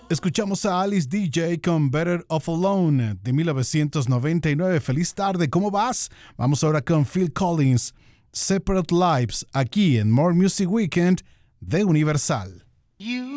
Escuchamos a Alice DJ con Better Off Alone de 1999. Feliz tarde, ¿cómo vas? Vamos ahora con Phil Collins, Separate Lives, aquí en More Music Weekend de Universal. You